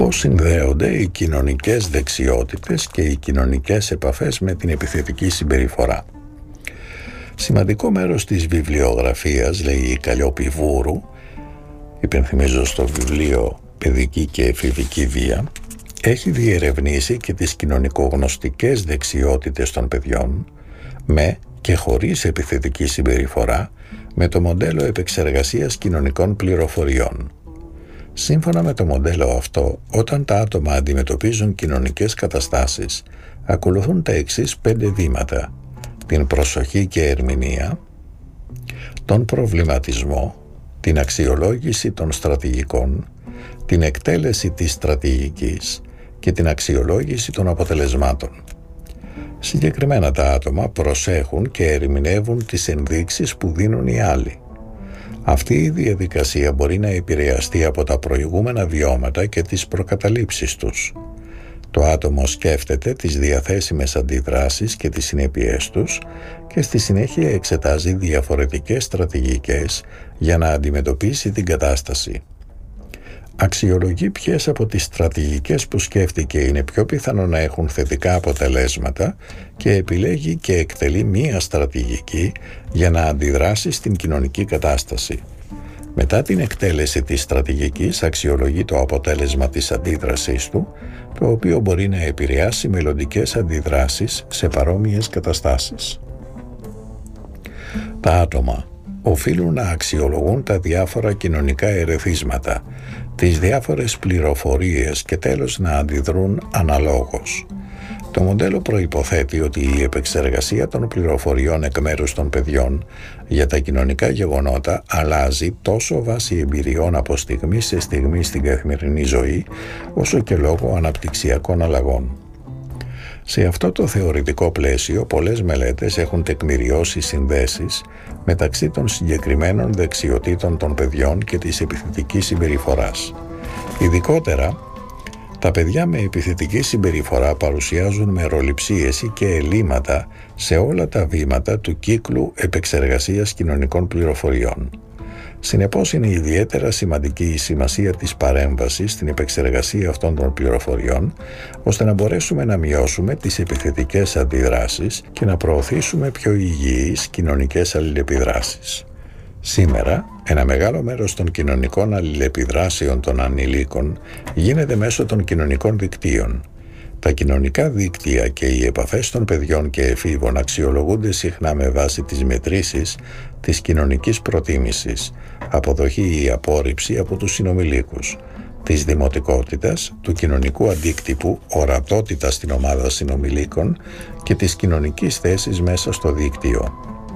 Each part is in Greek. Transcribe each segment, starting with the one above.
Πώς συνδέονται οι κοινωνικές δεξιότητες και οι κοινωνικές επαφές με την επιθετική συμπεριφορά? Σημαντικό μέρος της βιβλιογραφίας, λέει η Καλλιόπη Βούρου, υπενθυμίζω στο βιβλίο «Παιδική και εφηβική βία», έχει διερευνήσει και τις κοινωνικογνωστικές δεξιότητες των παιδιών με και χωρίς επιθετική συμπεριφορά με το μοντέλο επεξεργασίας κοινωνικών πληροφοριών. Σύμφωνα με το μοντέλο αυτό, όταν τα άτομα αντιμετωπίζουν κοινωνικές καταστάσεις, ακολουθούν τα εξής 5 βήματα: την προσοχή και ερμηνεία, τον προβληματισμό, την αξιολόγηση των στρατηγικών, την εκτέλεση της στρατηγικής και την αξιολόγηση των αποτελεσμάτων. Συγκεκριμένα τα άτομα προσέχουν και ερμηνεύουν τις ενδείξεις που δίνουν οι άλλοι. Αυτή η διαδικασία μπορεί να επηρεαστεί από τα προηγούμενα βιώματα και τις προκαταλήψεις τους. Το άτομο σκέφτεται τις διαθέσιμες αντιδράσεις και τις συνέπειές τους και στη συνέχεια εξετάζει διαφορετικές στρατηγικές για να αντιμετωπίσει την κατάσταση. Αξιολογεί ποιες από τις στρατηγικές που σκέφτηκε είναι πιο πιθανό να έχουν θετικά αποτελέσματα και επιλέγει και εκτελεί μία στρατηγική για να αντιδράσει στην κοινωνική κατάσταση. Μετά την εκτέλεση της στρατηγικής αξιολογεί το αποτέλεσμα της αντίδρασής του, το οποίο μπορεί να επηρεάσει μελλοντικές αντιδράσεις σε παρόμοιες καταστάσεις. Τα άτομα οφείλουν να αξιολογούν τα διάφορα κοινωνικά ερεθίσματα, τις διάφορες πληροφορίες και τέλος να αντιδρούν αναλόγως. Το μοντέλο προϋποθέτει ότι η επεξεργασία των πληροφοριών εκ μέρους των παιδιών για τα κοινωνικά γεγονότα αλλάζει τόσο βάσει εμπειριών από στιγμή σε στιγμή στην καθημερινή ζωή, όσο και λόγω αναπτυξιακών αλλαγών. Σε αυτό το θεωρητικό πλαίσιο, πολλές μελέτες έχουν τεκμηριώσει συνδέσεις μεταξύ των συγκεκριμένων δεξιοτήτων των παιδιών και της επιθετικής συμπεριφοράς. Ειδικότερα, τα παιδιά με επιθετική συμπεριφορά παρουσιάζουν μεροληψίες και ελλείμματα σε όλα τα βήματα του κύκλου επεξεργασίας κοινωνικών πληροφοριών. Συνεπώς, είναι ιδιαίτερα σημαντική η σημασία της παρέμβασης στην επεξεργασία αυτών των πληροφοριών, ώστε να μπορέσουμε να μειώσουμε τις επιθετικές αντιδράσεις και να προωθήσουμε πιο υγιείς κοινωνικές αλληλεπιδράσεις. Σήμερα, ένα μεγάλο μέρος των κοινωνικών αλληλεπιδράσεων των ανηλίκων γίνεται μέσω των κοινωνικών δικτύων. Τα κοινωνικά δίκτυα και οι επαφές των παιδιών και εφήβων αξιολογούνται συχνά με βάση τις μετρήσεις της κοινωνικής προτίμησης, αποδοχή ή απόρριψη από τους συνομιλίκους, της δημοτικότητας, του κοινωνικού αντίκτυπου, ορατότητα στην ομάδα συνομιλίκων και της κοινωνικής θέσης μέσα στο δίκτυο.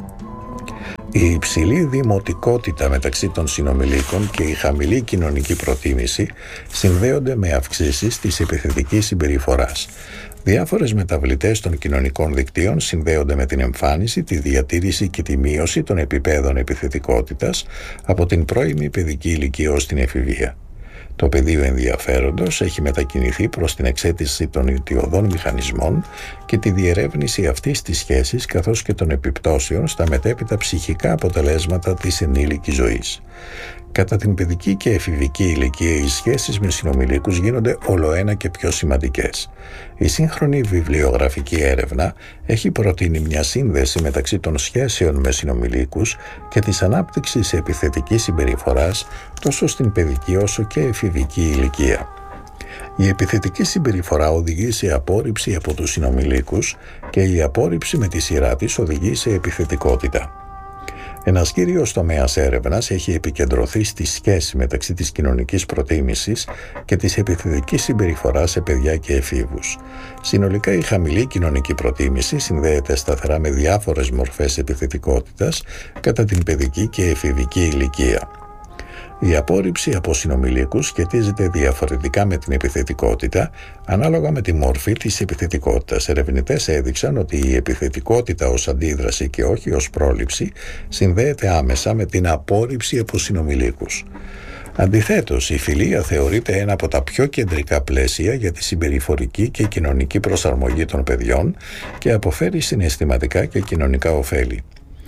Η υψηλή δημοτικότητα μεταξύ των συνομιλίκων και η χαμηλή κοινωνική προτίμηση συνδέονται με αυξήσεις της επιθετικής συμπεριφοράς. Διάφορες μεταβλητές των κοινωνικών δικτύων συνδέονται με την εμφάνιση, τη διατήρηση και τη μείωση των επιπέδων επιθετικότητας από την πρώιμη παιδική ηλικία ως την εφηβεία. Το πεδίο ενδιαφέροντος έχει μετακινηθεί προς την εξέτηση των αιτιωδών μηχανισμών και τη διερεύνηση αυτής της σχέσης, καθώς και των επιπτώσεων στα μετέπειτα ψυχικά αποτελέσματα της ενήλικης ζωής. Κατά την παιδική και εφηβική ηλικία, οι σχέσεις με συνομιλίκους γίνονται ολοένα και πιο σημαντικές. Η σύγχρονη βιβλιογραφική έρευνα έχει προτείνει μια σύνδεση μεταξύ των σχέσεων με συνομιλίκους και της ανάπτυξης επιθετικής συμπεριφοράς τόσο στην παιδική όσο και εφηβική ηλικία. Η επιθετική συμπεριφορά οδηγεί σε απόρριψη από τους συνομιλίκους και η απόρριψη με τη σειρά της οδηγεί σε επιθετικότητα. Ένας κύριος τομέας έρευνας έχει επικεντρωθεί στη σχέση μεταξύ της κοινωνικής προτίμησης και της επιθετικής συμπεριφοράς σε παιδιά και εφήβους. Συνολικά, η χαμηλή κοινωνική προτίμηση συνδέεται σταθερά με διάφορες μορφές επιθετικότητας κατά την παιδική και εφηβική ηλικία. Η απόρριψη από συνομιλίκους σχετίζεται διαφορετικά με την επιθετικότητα ανάλογα με τη μορφή της επιθετικότητας. Ερευνητές έδειξαν ότι η επιθετικότητα ως αντίδραση και όχι ως πρόληψη συνδέεται άμεσα με την απόρριψη από συνομιλίκους. Αντιθέτως, η φιλία θεωρείται ένα από τα πιο κεντρικά πλαίσια για τη συμπεριφορική και κοινωνική προσαρμογή των παιδιών και αποφέρει συναισθηματικά και κοινωνικά ωφέλη.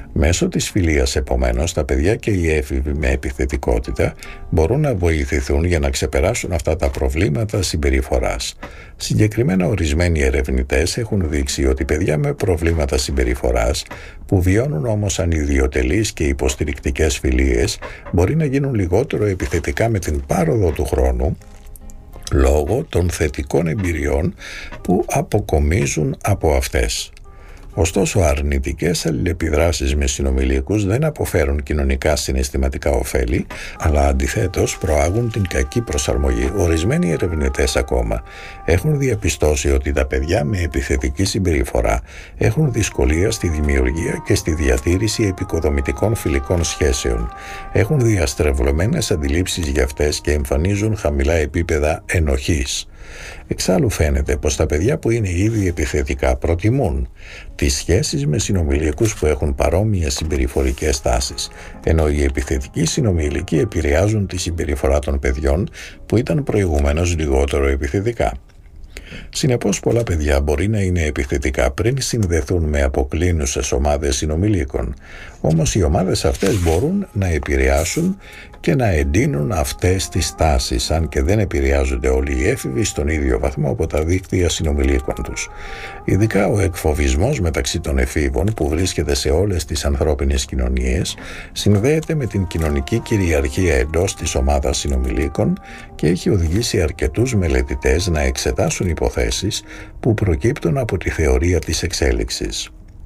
Μέσω της φιλίας, επομένως, τα παιδιά και οι έφηβοι με επιθετικότητα μπορούν να βοηθηθούν για να ξεπεράσουν αυτά τα προβλήματα συμπεριφοράς. Συγκεκριμένα, ορισμένοι ερευνητές έχουν δείξει ότι παιδιά με προβλήματα συμπεριφοράς, που βιώνουν όμως ανιδιοτελείς και υποστηρικτικές φιλίες, μπορεί να γίνουν λιγότερο επιθετικά με την πάροδο του χρόνου, λόγω των θετικών εμπειριών που αποκομίζουν από αυτές. Ωστόσο, αρνητικές αλληλεπιδράσεις με συνομιλίκους δεν αποφέρουν κοινωνικά συναισθηματικά ωφέλη, αλλά αντιθέτως προάγουν την κακή προσαρμογή. Ορισμένοι ερευνητές ακόμα έχουν διαπιστώσει ότι τα παιδιά με επιθετική συμπεριφορά έχουν δυσκολία στη δημιουργία και στη διατήρηση επικοδομητικών φιλικών σχέσεων. Έχουν διαστρεβλωμένες αντιλήψεις για αυτές και εμφανίζουν χαμηλά επίπεδα ενοχής. Εξάλλου φαίνεται πως τα παιδιά που είναι ήδη επιθετικά προτιμούν τις σχέσεις με συνομιλίκους που έχουν παρόμοιες συμπεριφορικές τάσεις, ενώ οι επιθετικοί συνομιλικοί επηρεάζουν τη συμπεριφορά των παιδιών που ήταν προηγουμένως λιγότερο επιθετικά. Συνεπώς, πολλά παιδιά μπορεί να είναι επιθετικά πριν συνδεθούν με αποκλίνουσες ομάδες συνομιλίκων. Όμως οι ομάδες αυτές μπορούν να επηρεάσουν και να εντείνουν αυτές τις τάσεις, αν και δεν επηρεάζονται όλοι οι έφηβοι στον ίδιο βαθμό από τα δίκτυα συνομιλίκων τους. Ειδικά ο εκφοβισμός μεταξύ των εφήβων, που βρίσκεται σε όλες τις ανθρώπινες κοινωνίες, συνδέεται με την κοινωνική κυριαρχία εντός της ομάδας συνομιλίκων και έχει οδηγήσει αρκετούς μελετητές να εξετάσουν υποθέσεις που προκύπτουν από τη θεωρία της εξέλιξης.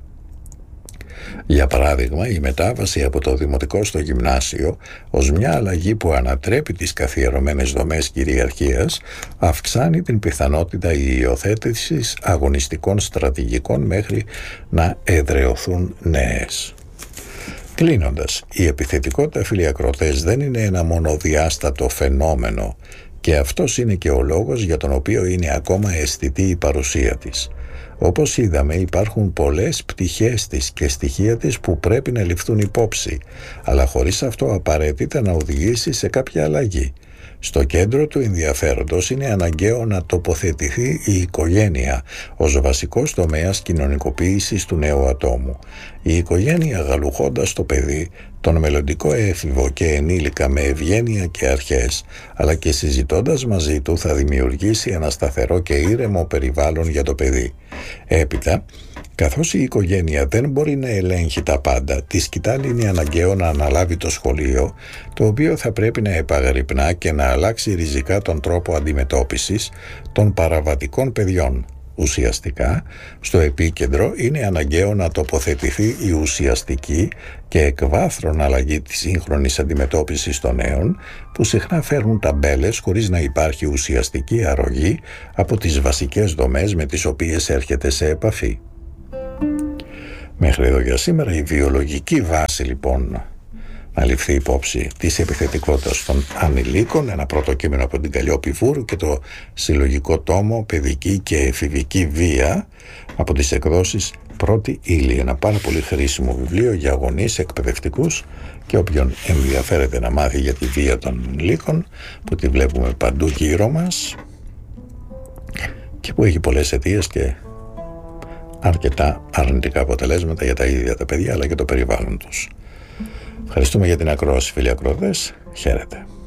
Για παράδειγμα, η μετάβαση από το δημοτικό στο γυμνάσιο ως μια αλλαγή που ανατρέπει τις καθιερωμένες δομές κυριαρχίας αυξάνει την πιθανότητα υιοθέτησης αγωνιστικών στρατηγικών μέχρι να εδραιωθούν νέες. Κλείνοντας, η επιθετικότητα, φίλοι ακροατές, δεν είναι ένα μονοδιάστατο φαινόμενο και αυτός είναι και ο λόγος για τον οποίο είναι ακόμα αισθητή η παρουσία της. Όπως είδαμε, υπάρχουν πολλές πτυχές της και στοιχεία της που πρέπει να ληφθούν υπόψη, αλλά χωρίς αυτό απαραίτητα να οδηγήσει σε κάποια αλλαγή. Στο κέντρο του ενδιαφέροντος είναι αναγκαίο να τοποθετηθεί η οικογένεια ως βασικός τομέας κοινωνικοποίησης του νέου ατόμου. Η οικογένεια, γαλουχώντας το παιδί, τον μελλοντικό έφηβο και ενήλικα με ευγένεια και αρχές, αλλά και συζητώντας μαζί του, θα δημιουργήσει ένα σταθερό και ήρεμο περιβάλλον για το παιδί. Έπειτα, καθώς η οικογένεια δεν μπορεί να ελέγχει τα πάντα, τη σκητάλη είναι αναγκαίο να αναλάβει το σχολείο, το οποίο θα πρέπει να επαγρυπνά και να αλλάξει ριζικά τον τρόπο αντιμετώπισης των παραβατικών παιδιών. Ουσιαστικά, στο επίκεντρο είναι αναγκαίο να τοποθετηθεί η ουσιαστική και εκβάθρον αλλαγή της σύγχρονης αντιμετώπισης των νέων, που συχνά φέρνουν ταμπέλες χωρίς να υπάρχει ουσιαστική αρρωγή από τις βασικές δομές με τις οποίες έρχεται σε επαφή. Μέχρι εδώ για σήμερα. Η βιολογική βάση, λοιπόν, να ληφθεί υπόψη της επιθετικότητας των ανηλίκων, ένα πρώτο κείμενο από την Καλλιόπη Βούρου και το συλλογικό τόμο «Παιδική και εφηβική βία» από τις εκδόσεις Πρώτη Ύλη. Ένα πάρα πολύ χρήσιμο βιβλίο για γονείς, εκπαιδευτικούς και όποιον ενδιαφέρεται να μάθει για τη βία των ανηλίκων, που τη βλέπουμε παντού γύρω μας και που έχει πολλές αιτίες και αρκετά αρνητικά αποτελέσματα για τα ίδια τα παιδιά αλλά και το περιβάλλον τους. Ευχαριστούμε για την ακρόαση, φίλοι ακροατές. Χαίρετε.